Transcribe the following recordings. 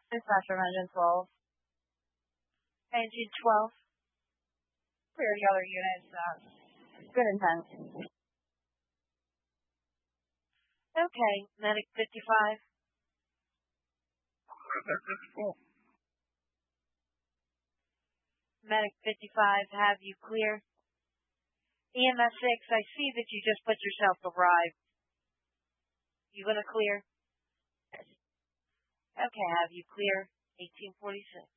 Dispatcher of Engine 12. Engine 12. Clear the other units. Good intent. Okay, Medic 55. Medic 55, have you clear? EMS 6, I see that you just put yourself arrived. You gonna clear? Yes. Okay, have you clear? 1846.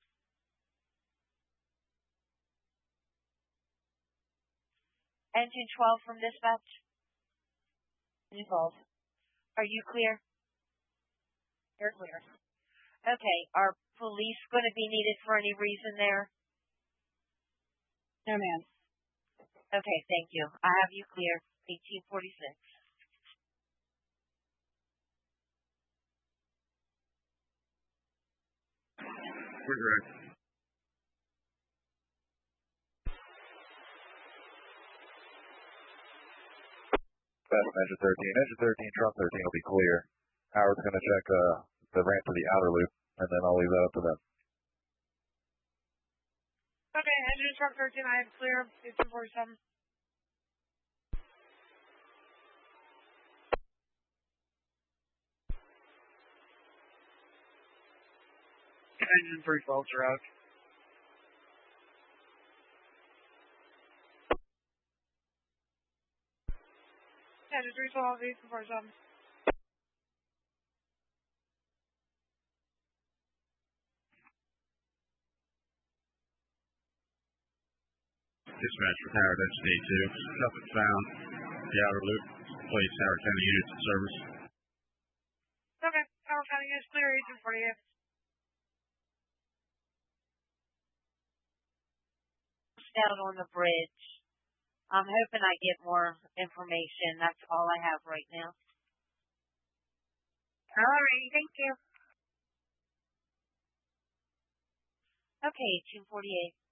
Engine 12 from dispatch. Engine 12. Are you clear? You're clear. Okay, are police going to be needed for any reason there? No, ma'am. Okay, thank you. I have you clear. 1846. Correct. Engine 13. Engine 13, Trump 13 will be clear. Howard's going to check the ramp to the outer loop, and then I'll leave that up to them. Okay, engine truck 13, I have clear. 1847. Engine 312's are out. Engine 312, 1847. Dispatch for Howard, that's D2. Nothing found. The outer loop. Place Howard County units in service. Okay, Howard County is clear. 1848. Down on the bridge. I'm hoping I get more information. That's all I have right now. All right, thank you. Okay, 1848.